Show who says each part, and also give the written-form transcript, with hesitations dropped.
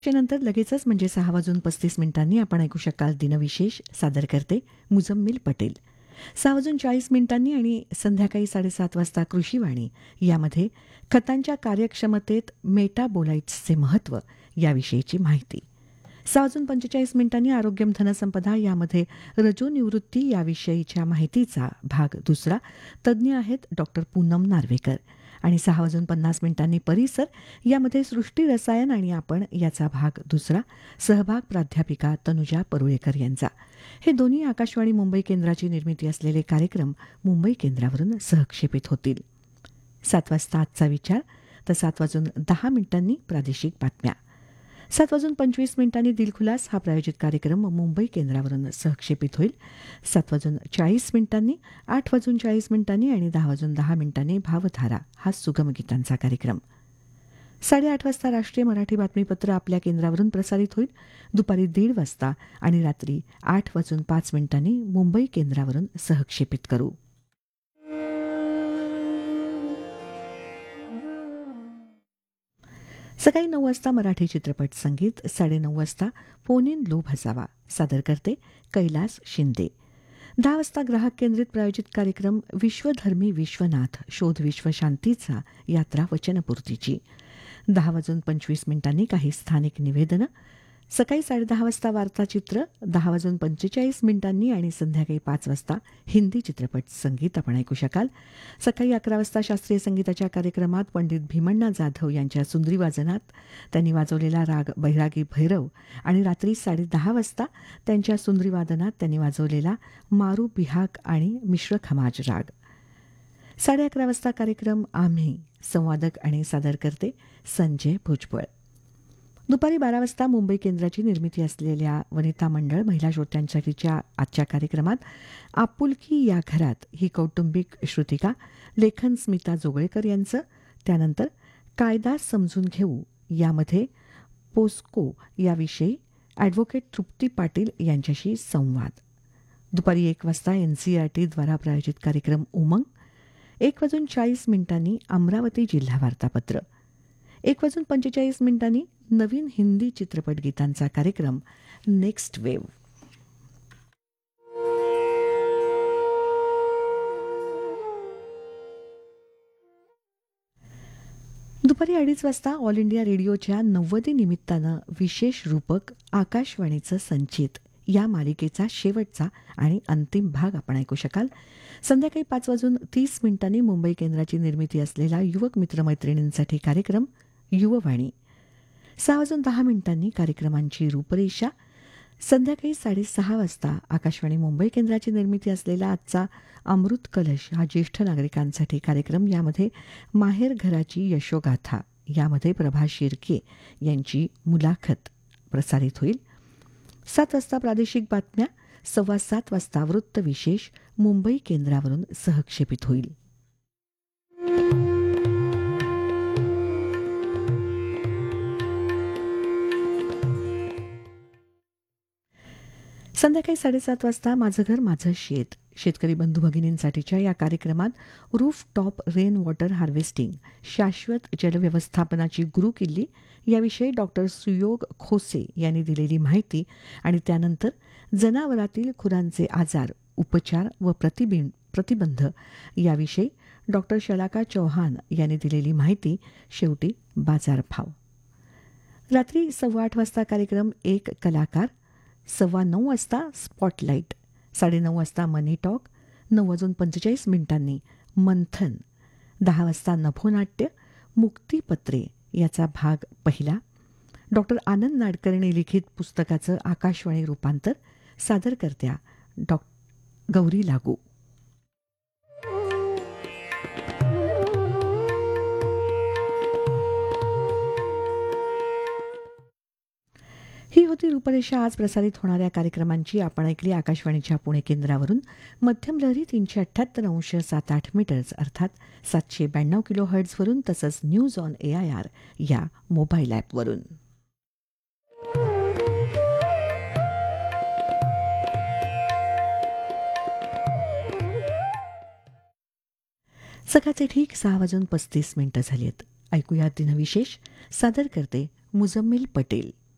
Speaker 1: त्यानंतर लगेचच म्हणजे 6:35 आपण ऐकू शकाल दिनविशेष सादर करते मुजम्मिल पटेल. 6:40 आणि संध्याकाळी 7:30 वाजता कृषीवाणी यामध्ये खतांच्या कार्यक्षमतेत मेटाबोलाइट्सचे महत्त्व याविषयीची माहिती. 6:45 आरोग्यम धनसंपदा यामध्ये रजोनिवृत्ती याविषयीच्या माहितीचा भाग दुसरा. तज्ज्ञ आहेत डॉक्टर पूनम नार्वेकर. आणि 6:50 परिसर यामध्ये सृष्टी रसायन आणि आपण याचा भाग दुसरा. सहभाग प्राध्यापिका तनुजा परुळेकर यांचा. हे दोन्ही आकाशवाणी मुंबई केंद्राची निर्मिती असलेले कार्यक्रम मुंबई केंद्रावरून सहक्षेपित होतील. 7 वाजता आजचा विचार तर 7:10 प्रादेशिक बातम्या. 7:25 दिलखुलास हा प्रायोजित कार्यक्रम मुंबई केंद्रावरून सहक्षेपित होईल. 7:40 8:40 आणि 10:10 भावधारा हा सुगम गीतांचा कार्यक्रम. 8:30 वाजता राष्ट्रीय मराठी बातमीपत्र आपल्या केंद्रावरून प्रसारित होईल. दुपारी 1:30 वाजता आणि रात्री 8:05 मुंबई केंद्रावरून सहक्षेपित करू. सकाळी 9 वाजता मराठी चित्रपट संगीत. 9:30 वाजता फोन इन लोभ हसावा सादर करते कैलास शिंदे. 10 वाजता ग्राहक केंद्रित प्रायोजित कार्यक्रम विश्वधर्मी विश्वनाथ शोध विश्वशांतीचा यात्रा वचनपूर्तीची. 10:25 काही स्थानिक निवेदनं. सकाळी 10:30 वाजता वार्ताचित्र. 10:45 आणि संध्याकाळी 5 वाजता हिंदी चित्रपट संगीत आपण ऐकू शकाल. सकाळी 11 वाजता शास्त्रीय संगीताच्या कार्यक्रमात पंडित भीमण्णा जाधव यांच्या सुंद्री वाजनात त्यांनी वाजवलेला राग बैरागी भैरव आणि रात्री 10:30 वाजता त्यांच्या सुंद्री वादनात त्यांनी वाजवलेला मारू बिहाग आणि मिश्र खमाज राग. 11:30 वाजता कार्यक्रम आम्ही संवादक आणि सादर करते संजय भुजबळ. दुपारी 12 वाजता मुंबई केंद्राची निर्मिती असलेल्या वनिता मंडळ महिला श्रोत्यांसाठीच्या आजच्या कार्यक्रमात आपुलकी या घरात ही कौटुंबिक श्रुतिका. लेखन स्मिता जोगळेकर यांचं. त्यानंतर कायदा समजून घेऊ यामध्ये पोस्को याविषयी ॲडव्होकेट तृप्ती पाटील यांच्याशी संवाद. दुपारी 1 वाजता NCERTद्वारा प्रायोजित कार्यक्रम उमंग. 1:40 अमरावती जिल्हा वार्तापत्र. 1:45 नवीन हिंदी चित्रपट गीतांचा कार्यक्रम नेक्स्ट वेव्ह. दुपारी 2:30 वाजता ऑल इंडिया रेडिओच्या 90 निमित्तानं विशेष रूपक आकाशवाणीचं संचित या मालिकेचा शेवटचा आणि अंतिम भाग आपण ऐकू शकाल. संध्याकाळी 5:30 मुंबई केंद्राची निर्मिती असलेला युवक मित्रमैत्रिणींसाठी कार्यक्रम युववाणी. 6:10 कार्यक्रमांची रूपरेषा. संध्याकाळी 6:30 वाजता आकाशवाणी मुंबई केंद्राची निर्मिती असलेला आजचा अमृत कलश हा ज्येष्ठ नागरिकांसाठी कार्यक्रम. यामध्ये माहेर घराची यशोगाथा यामध्ये प्रभा शिर्के यांची मुलाखत प्रसारित होईल. 7 वाजता प्रादेशिक बातम्या. 7:15 वाजता वृत्तविशेष मुंबई केंद्रावरून सहक्षेपित होईल. संध्याकाळी 7:30 वाजता माझं घर माझं शेत शेतकरी बंधू भगिनींसाठीच्या या कार्यक्रमात roof top rain water harvesting शाश्वत जलव्यवस्थापनाची गुरुकिल्ली याविषयी डॉक्टर सुयोग खोसे यांनी दिलेली माहिती आणि त्यानंतर जनावरातील खुरांचे आजार उपचार व प्रतिबंध याविषयी डॉक्टर शलाका चौहान यांनी दिलेली माहिती. शेवटी बाजारभाव. रात्री 8:15 वाजता कार्यक्रम एक कलाकार. 9:15 वाजता स्पॉटलाईट. 9:30 वाजता मनी टॉक. 9:45 मंथन. 10 वाजता नभोनाट्य मुक्तीपत्रे याचा भाग पहिला. डॉक्टर आनंद नाडकर्णी लिखित पुस्तकाचं आकाशवाणी रूपांतर सादरकर्त्या गौरी लागू. ही होती रूपरेषा आज प्रसारित होणाऱ्या कार्यक्रमांची. आपण ऐकली आकाशवाणीच्या पुणे केंद्रावरून. मध्यम लहरी 378.78 मीटर्स अर्थात 792 किलो हर्ट्झवरून तसंच न्यूज ऑन AIR या मोबाईल ॲपवरून. सकाळचे ठीक 6:35 झाली आहेत. ऐकूया दिनविशेष सादर करते मुजम्मिल पटेल.